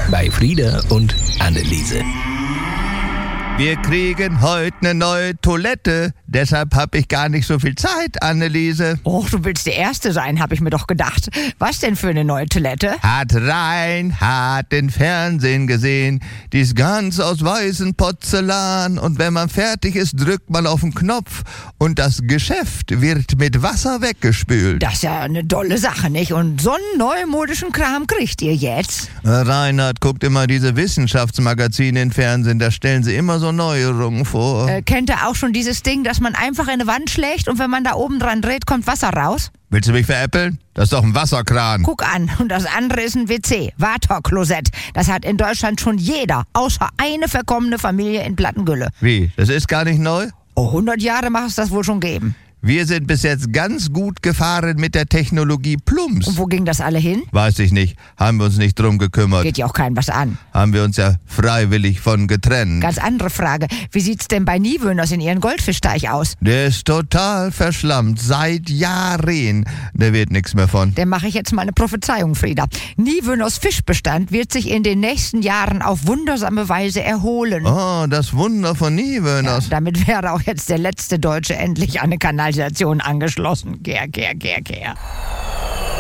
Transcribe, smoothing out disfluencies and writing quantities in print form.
bei Frieda und Anneliese. Wir kriegen heute eine neue Toilette. Deshalb habe ich gar nicht so viel Zeit, Anneliese. Oh, du willst die Erste sein, habe ich mir doch gedacht. Was denn für eine neue Toilette? Hat Reinhard den Fernsehen gesehen. Die ist ganz aus weißem Porzellan. Und wenn man fertig ist, drückt man auf den Knopf. Und das Geschäft wird mit Wasser weggespült. Das ist ja eine dolle Sache, nicht? Und so einen neumodischen Kram kriegt ihr jetzt? Reinhard guckt immer diese Wissenschaftsmagazine im Fernsehen. Da stellen sie immer so Neuerungen vor. Kennt ihr auch schon dieses Ding, dass man einfach in eine Wand schlägt und wenn man da oben dran dreht, kommt Wasser raus? Willst du mich veräppeln? Das ist doch ein Wasserkran. Guck an, und das andere ist ein WC, Waterklosett. Das hat in Deutschland schon jeder, außer eine verkommene Familie in Plattengülle. Wie? Das ist gar nicht neu? Oh, 100 Jahre mag es das wohl schon geben. Wir sind bis jetzt ganz gut gefahren mit der Technologie Plumps. Und wo ging das alle hin? Weiß ich nicht. Haben wir uns nicht drum gekümmert. Geht ja auch keinem was an. Haben wir uns ja freiwillig von getrennt. Ganz andere Frage. Wie sieht's denn bei Niewöhners in ihren Goldfischteich aus? Der ist total verschlammt. Seit Jahren. Da wird nichts mehr von. Dann mache ich jetzt mal eine Prophezeiung, Frieda. Niewöhners Fischbestand wird sich in den nächsten Jahren auf wundersame Weise erholen. Oh, das Wunder von Niewöhners. Ja, damit wäre auch jetzt der letzte Deutsche endlich an eine Kanalisation angeschlossen. Kehr.